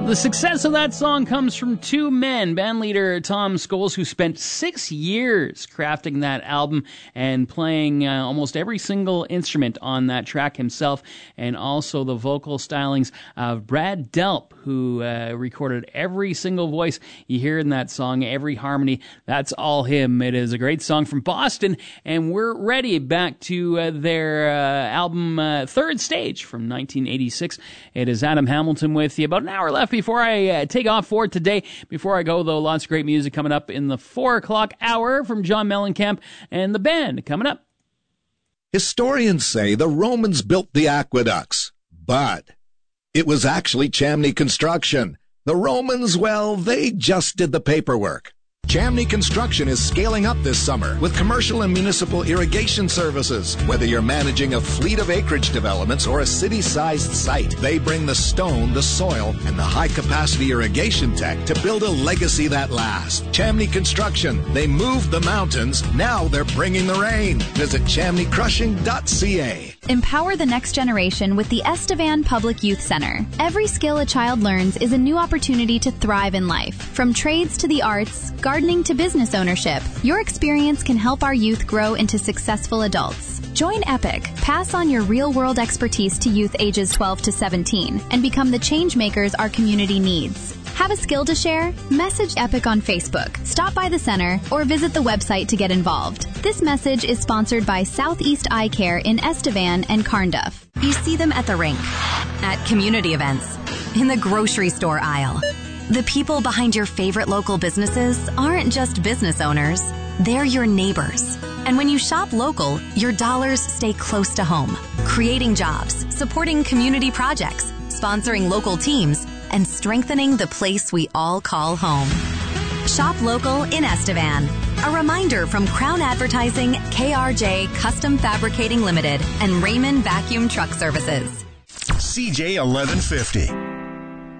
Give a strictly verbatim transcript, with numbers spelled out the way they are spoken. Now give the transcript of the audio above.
The success of that song comes from two men, bandleader Tom Scholes, who spent six years crafting that album and playing uh, almost every single instrument on that track himself, and also the vocal stylings of Brad Delp, who uh, recorded every single voice you hear in that song, every harmony. That's all him. It is a great song from Boston, and we're ready back to uh, their uh, album uh, Third Stage from nineteen eighty-six. It is Adam Hamilton with you. About an hour left before I uh, take off for today. Before I go, though, lots of great music coming up in the four o'clock hour from John Mellencamp and the band coming up. Historians say the Romans built the aqueducts, but it was actually Chamney Construction. The Romans, well, they just did the paperwork. Chamney Construction is scaling up this summer with commercial and municipal irrigation services. Whether you're managing a fleet of acreage developments or a city-sized site, they bring the stone, the soil, and the high-capacity irrigation tech to build a legacy that lasts. Chamney Construction. They moved the mountains. Now they're bringing the rain. Visit chamney crushing dot c a. Empower the next generation with the Estevan Public Youth Center. Every skill a child learns is a new opportunity to thrive in life. From trades to the arts, gardening to business ownership, your experience can help our youth grow into successful adults. Join EPIC, pass on your real-world expertise to youth ages twelve to seventeen, and become the change makers our community needs. Have a skill to share? Message EPIC on Facebook, stop by the center, or visit the website to get involved. This message is sponsored by Southeast Eye Care in Estevan and Carnduff. You see them at the rink, at community events, in the grocery store aisle. The people behind your favorite local businesses aren't just business owners, they're your neighbors. And when you shop local, your dollars stay close to home, creating jobs, supporting community projects, sponsoring local teams, and strengthening the place we all call home. Shop local in Estevan. A reminder from Crown Advertising, K R J Custom Fabricating Limited, and Raymond Vacuum Truck Services. C J eleven fifty.